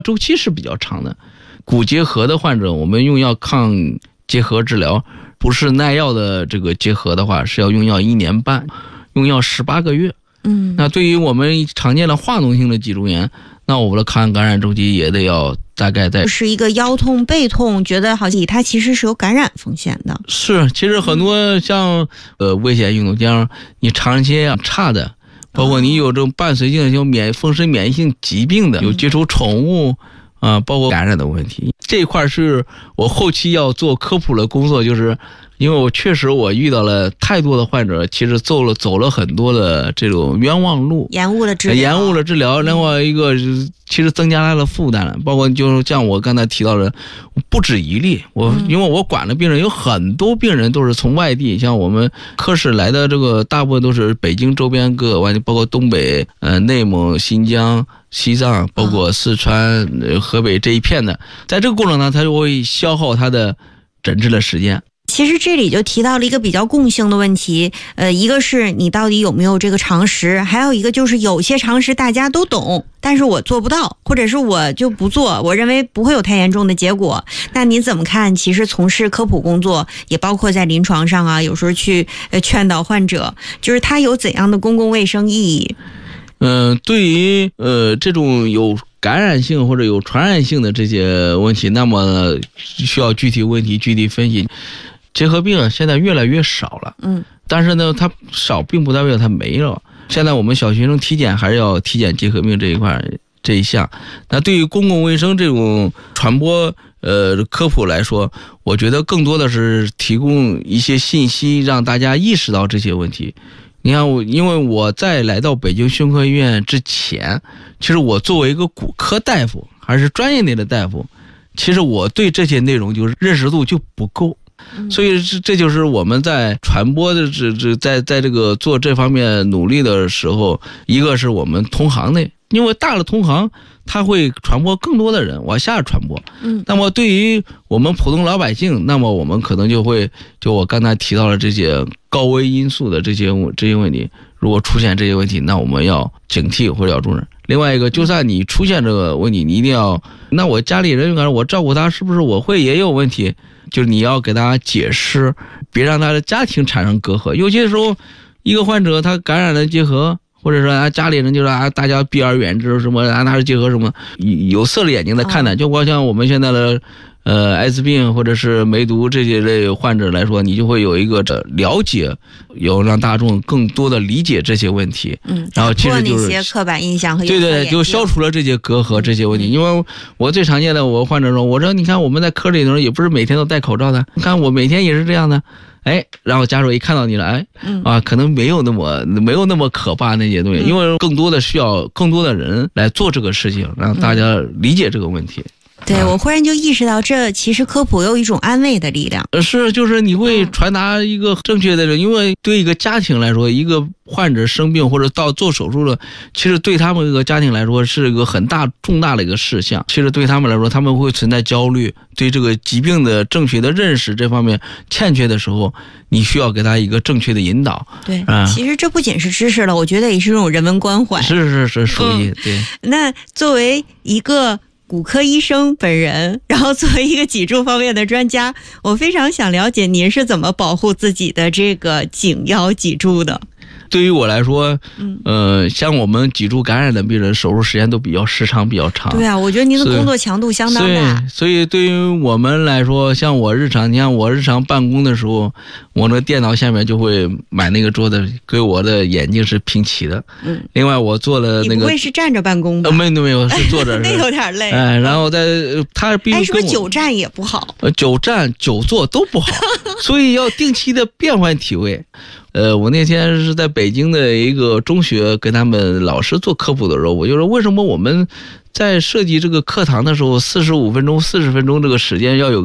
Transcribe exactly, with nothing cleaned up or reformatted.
周期是比较长的。骨结核的患者，我们用药抗结核治疗，不是耐药的这个结核的话，是要用药一年半，用药十八个月。 嗯， 那对于我们常见的化脓性的脊柱炎，那我们的抗感染周期也得要大概在。 是一个腰痛、背痛，觉得好像它其实是有感染风险的。 是，其实很多像呃危险运动，像你长期差的，包括你有这种伴随性有免风湿免疫性疾病的，有接触宠物啊、呃，包括感染的问题，这一块是我后期要做科普的工作，就是因为我确实我遇到了太多的患者，其实走了走了很多的这种冤枉路， 延误了治疗， 延误了治疗。另外一个其实增加他的负担了，包括就是像我刚才提到的，不止一例。我因为我管的病人有很多病人都是从外地，像我们科室来的这个大部分都是北京周边各个外地，包括东北、呃内蒙、新疆、西藏，包括四川、呃、河北这一片的。在这个过程呢，他就会消耗他的诊治的时间。 其实这里就提到了一个比较共性的问题，呃，一个是你到底有没有这个常识，还有一个就是有些常识大家都懂，但是我做不到，或者是我就不做，我认为不会有太严重的结果。那你怎么看？其实从事科普工作，也包括在临床上啊，有时候去呃劝导患者，就是它有怎样的公共卫生意义？ 嗯、呃，对于呃这种有感染性或者有传染性的这些问题，那么需要具体问题具体分析。结核病现在越来越少了， 嗯， 但是呢，它少并不代表它没了。现在我们小学生体检还是要体检结核病这一块这一项。那对于公共卫生这种传播呃科普来说，我觉得更多的是提供一些信息，让大家意识到这些问题。你看我，因为我在来到北京胸科医院之前，其实我作为一个骨科大夫，还是专业类的大夫，其实我对这些内容就是认识度就不够。所以这这就是我们在传播的这这在在这个做这方面努力的时候，一个是我们同行内，因为大的同行他会传播更多的人往下传播。 嗯， 那么对于我们普通老百姓，那么我们可能就会就我刚才提到了这些高危因素的这些这些问题，如果出现这些问题，那我们要警惕或者要重视。另外一个，就算你出现这个问题，你一定要，那我家里人我照顾他，是不是我会也有问题？就是你要给大家解释，别让他的家庭产生隔阂。有些时候，一个患者他感染了结核，或者说啊家里人就说啊大家避而远之，什么啊他是结核什么，有色的眼睛在看待。就好像我们现在的呃艾滋病或者是梅毒这些类患者来说，你就会有一个了解，有让大众更多的理解这些问题。 嗯， 然后其实就是那些刻板印象和对对，就消除了这些隔阂这些问题。因为我最常见的我患者说，我说你看我们在科里头也不是每天都戴口罩的，你看我每天也是这样的。哎，然后家属一看到你了，哎，啊，可能没有那么没有那么可怕那些东西，因为更多的需要更多的人来做这个事情，让大家理解这个问题。 对，我忽然就意识到，这其实科普有一种安慰的力量。 是，就是你会传达一个正确的人，因为对一个家庭来说，一个患者生病或者到做手术了，其实对他们一个家庭来说是一个很大重大的一个事项。其实对他们来说，他们会存在焦虑，对这个疾病的正确的认识这方面欠缺的时候，你需要给他一个正确的引导。 对，嗯，其实这不仅是知识了，我觉得也是一种人文关怀。 是是是，属于、嗯、对。 那作为一个骨科医生本人，然后作为一个脊柱方面的专家，我非常想了解您是怎么保护自己的这个颈腰脊柱的。 对于我来说，呃，像我们脊柱感染的病人，手术时间都比较时长比较长。 对啊，我觉得您的工作强度相当大。 所以对于我们来说，像我日常，你看我日常办公的时候，我那电脑下面就会买那个桌子，给我的眼睛是平齐的。嗯。另外，我做了那个。 你不会是站着办公吧？ 呃，没有没有，是坐着。 那有点累。 哎，然后在他必须。 哎，是不是久站也不好？ 呃，久站久坐都不好，所以要定期的变换体位。呃，我那天是在北京的一个中学跟他们老师做科普的时候，我就说为什么我们在设计这个课堂的时候，四十五分钟、四十分钟这个时间要有